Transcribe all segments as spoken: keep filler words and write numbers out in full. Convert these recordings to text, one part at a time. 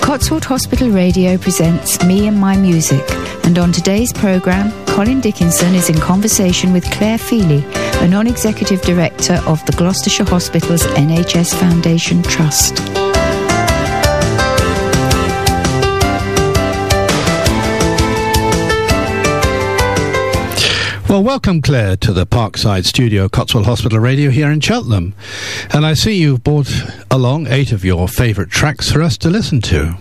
Cotswold Hospital Radio presents Me and My Music, and on today's programme, Colin Dickinson is in conversation with Claire Feely, a non-executive director of the Gloucestershire Hospital's N H S Foundation Trust. Well, welcome, Claire, to the Parkside studio, Cotswold Hospital Radio here in Cheltenham. And I see you've brought along eight of your favourite tracks for us to listen to.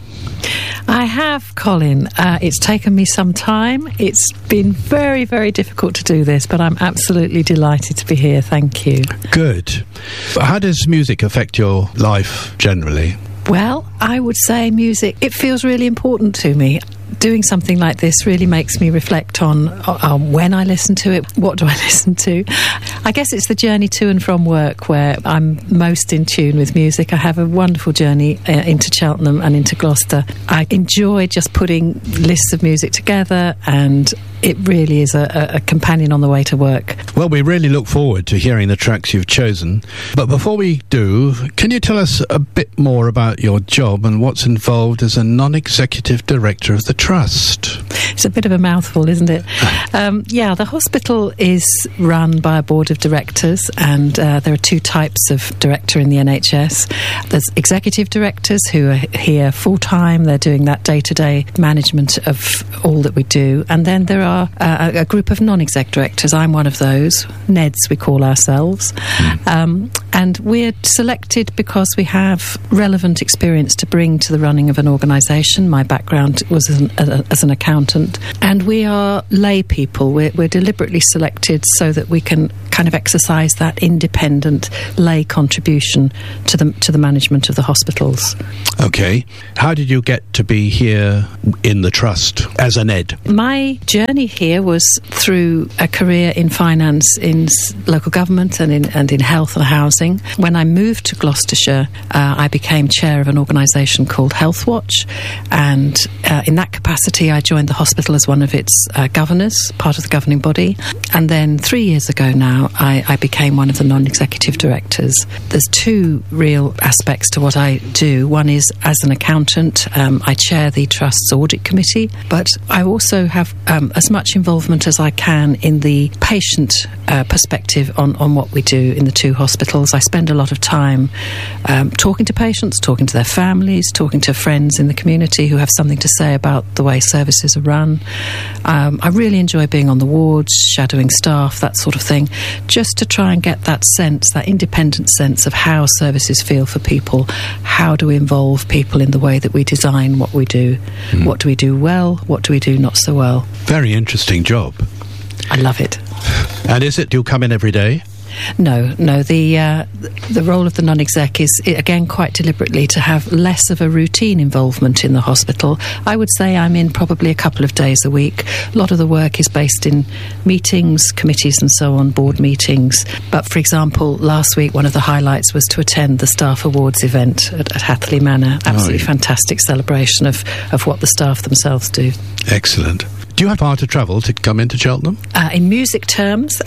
I have, Colin. Uh, it's taken me some time. It's been very, very difficult to do this, but I'm absolutely delighted to be here. Thank you. Good. How does music affect your life generally? Well, I would say music, it feels really important to me. Doing something like this really makes me reflect on, on when I listen to it, what do I listen to. I guess it's the journey to and from work where I'm most in tune with music. I have a wonderful journey uh, into Cheltenham and into Gloucester. I enjoy just putting lists of music together, and it really is a, a companion on the way to work. Well, we really look forward to hearing the tracks you've chosen. But before we do, can you tell us a bit more about your job and what's involved as a non-executive director of the Trust? It's a bit of a mouthful, isn't it? um, yeah, the hospital is run by a board of directors, and uh, there are two types of director in the N H S. There's executive directors who are here full-time. They're doing that day-to-day management of all that we do. And then there are uh, a group of non-exec directors. I'm one of those. N E Ds, we call ourselves. Mm. Um, and we're selected because we have relevant experience to bring to the running of an organisation. My background was as an, uh, as an accountant. And we are lay people. We're, we're deliberately selected so that we can kind of exercise that independent lay contribution to the, to the management of the hospitals. OK. How did you get to be here in the Trust as an E D? My journey here was through a career in finance in local government and in, and in health and housing. When I moved to Gloucestershire, uh, I became chair of an organisation called Health Watch, and uh, in that capacity I joined the hospital as one of its uh, governors, part of the governing body. And then three years ago now I, I became one of the non-executive directors. There's two real aspects to what I do. One is as an accountant, um, I chair the Trust's audit committee, but I also have um, as much involvement as I can in the patient uh, perspective on, on what we do in the two hospitals. I spend a lot of time um, talking to patients, talking to their families, talking to friends in the community who have something to say about the way services are run. Um, I really enjoy being on the wards, shadowing staff, that sort of thing, just to try and get that sense, that independent sense of how services feel for people. How do we involve people in the way that we design what we do? Mm. What do we do well? What do we do not so well? Very interesting job. I love it. And is it, do you come in every day? No, no. The uh, the role of the non-exec is, again, quite deliberately to have less of a routine involvement in the hospital. I would say I'm in probably a couple of days a week. A lot of the work is based in meetings, committees and so on, board meetings. But, for example, last week one of the highlights was to attend the Staff Awards event at, at Hatherley Manor. Absolutely oh, yeah. fantastic celebration of, of what the staff themselves do. Excellent. Do you have far to travel to come into Cheltenham? Uh, in music terms,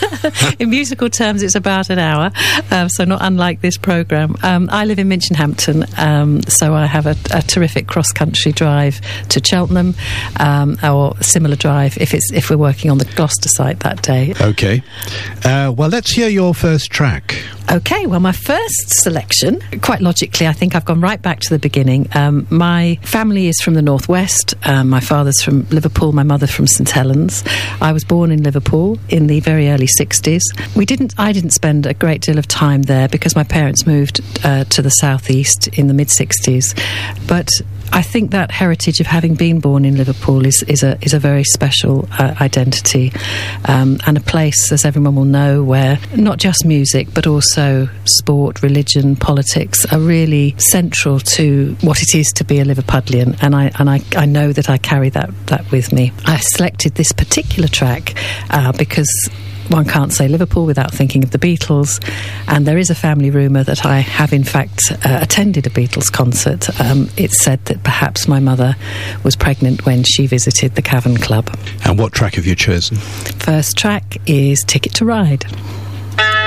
in musical terms, it's about an hour, uh, so not unlike this programme. Um, I live in Minchinhampton, um, so I have a, a terrific cross-country drive to Cheltenham, um, or a similar drive if it's if we're working on the Gloucester site that day. OK. Uh, well, let's hear your first track. OK, well, my first selection, quite logically, I think I've gone right back to the beginning. Um, my family is from the northwest. Um, my father's from Liverpool, my mother from St Helens. I was born in Liverpool in the very early sixties. We didn't. I didn't spend a great deal of time there because my parents moved uh, to the southeast in the mid sixties. But I think that heritage of having been born in Liverpool is, is a is a very special uh, identity, um, and a place, as everyone will know, where not just music but also sport, religion, politics are really central to what it is to be a Liverpudlian, and I and I, I know that I carry that that with me. I selected this particular track uh, because one can't say Liverpool without thinking of the Beatles, and there is a family rumour that I have in fact uh, attended a Beatles concert. Um, it's said that perhaps my mother was pregnant when she visited the Cavern Club. And what track have you chosen? First track is Ticket to Ride.